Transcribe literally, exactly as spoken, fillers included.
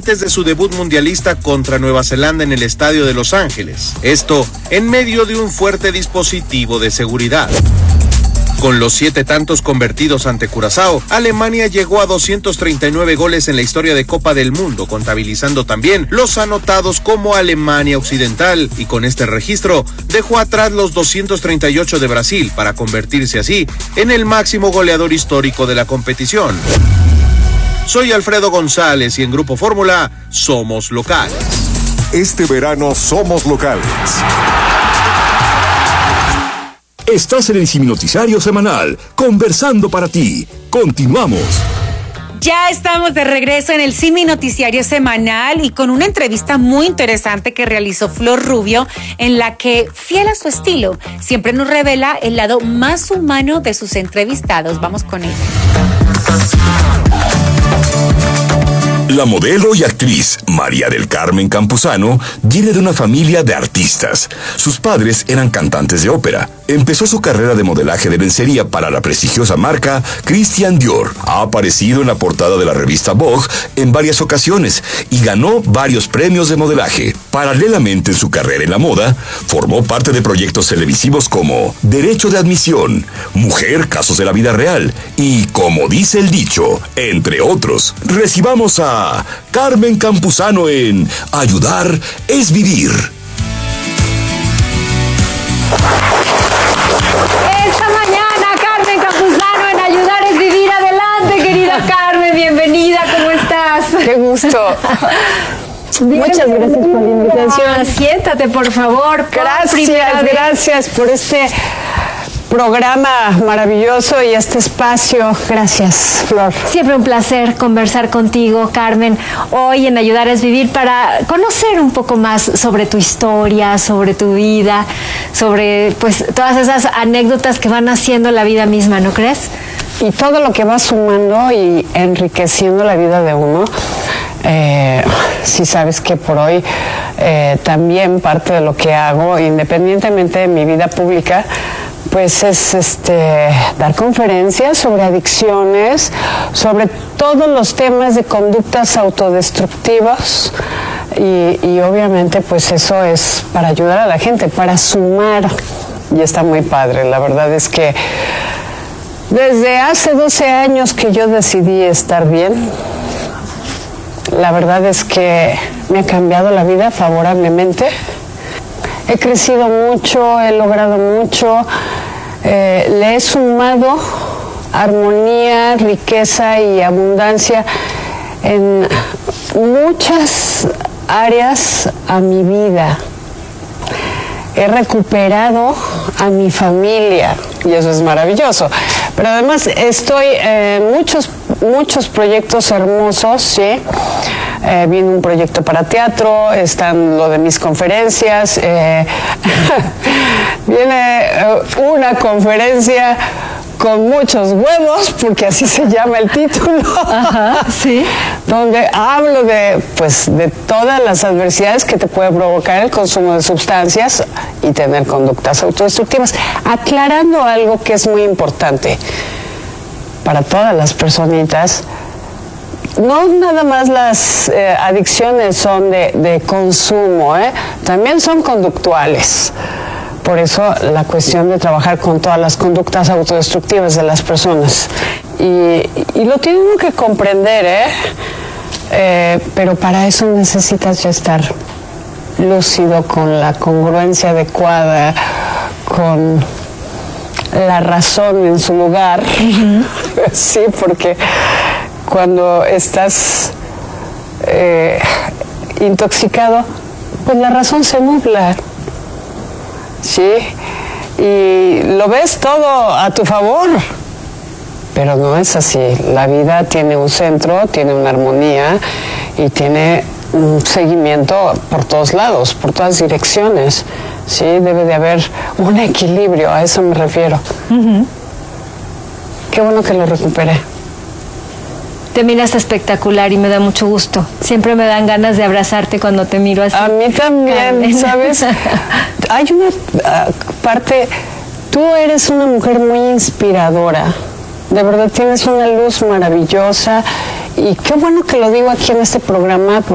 antes de su debut mundialista contra Nueva Zelanda en el estadio de Los Ángeles. Esto en medio de un fuerte dispositivo de seguridad. Con los siete tantos convertidos ante Curazao, Alemania llegó a doscientos treinta y nueve goles en la historia de Copa del Mundo, contabilizando también los anotados como Alemania Occidental, y con este registro dejó atrás los doscientos treinta y ocho de Brasil para convertirse así en el máximo goleador histórico de la competición. Soy Alfredo González y en Grupo Fórmula somos locales. Este verano somos locales. Estás en el Simi Noticiario Semanal, conversando para ti. Continuamos. Ya estamos de regreso en el Simi Noticiario Semanal y con una entrevista muy interesante que realizó Flor Rubio, en la que, fiel a su estilo, siempre nos revela el lado más humano de sus entrevistados. Vamos con ella. La modelo y actriz María del Carmen Campuzano viene de una familia de artistas. Sus padres eran cantantes de ópera. Empezó su carrera de modelaje de lencería para la prestigiosa marca Christian Dior. Ha aparecido en la portada de la revista Vogue en varias ocasiones y ganó varios premios de modelaje. Paralelamente en su carrera en la moda, formó parte de proyectos televisivos como Derecho de Admisión, Mujer, Casos de la Vida Real y Como dice el dicho, entre otros. Recibamos a Carmen Campuzano en Ayudar es Vivir. Esta mañana, Carmen Campuzano en Ayudar es Vivir. Adelante, querida Carmen, bienvenida, ¿cómo estás? Qué gusto. Muchas gracias por la invitación. Ah, siéntate, por favor. Gracias, gracias por este programa maravilloso y este espacio. Gracias, Flor. Siempre un placer conversar contigo, Carmen, hoy en Ayudar es Vivir, para conocer un poco más sobre tu historia, sobre tu vida, sobre pues todas esas anécdotas que van haciendo la vida misma, ¿no crees? Y todo lo que va sumando y enriqueciendo la vida de uno. Eh, si sabes que por hoy eh, también parte de lo que hago, independientemente de mi vida pública, pues es este dar conferencias sobre adicciones, sobre todos los temas de conductas autodestructivas y, y obviamente pues eso es para ayudar a la gente, para sumar, y está muy padre. La verdad es que desde hace doce años que yo decidí estar bien, la verdad es que me ha cambiado la vida favorablemente. He crecido mucho, he logrado mucho, eh, le he sumado armonía, riqueza y abundancia en muchas áreas a mi vida. He recuperado a mi familia y eso es maravilloso. Pero además estoy en muchos, muchos proyectos hermosos, ¿sí? Eh, viene un proyecto para teatro, están lo de mis conferencias, eh, viene uh, una conferencia con muchos huevos, porque así se llama el título. Ajá, sí. Donde hablo de, pues, de todas las adversidades que te puede provocar el consumo de sustancias y tener conductas autodestructivas, aclarando algo que es muy importante para todas las personitas. No nada más las eh, adicciones son de, de consumo, ¿eh? También son conductuales. Por eso la cuestión de trabajar con todas las conductas autodestructivas de las personas. Y, y lo tiene uno que comprender, ¿eh? Eh, pero para eso necesitas ya estar lúcido, con la congruencia adecuada, con la razón en su lugar. Uh-huh. Sí, porque cuando estás eh, intoxicado, pues la razón se nubla, ¿sí? Y lo ves todo a tu favor, pero no es así. La vida tiene un centro, tiene una armonía y tiene un seguimiento por todos lados, por todas direcciones, ¿sí? Debe de haber un equilibrio, a eso me refiero. Uh-huh. Qué bueno que lo recuperé. Te miras espectacular y me da mucho gusto. Siempre me dan ganas de abrazarte cuando te miro así. A mí también, Carmen. ¿Sabes? Hay una uh, parte, tú eres una mujer muy inspiradora. De verdad tienes una luz maravillosa y qué bueno que lo digo aquí en este programa.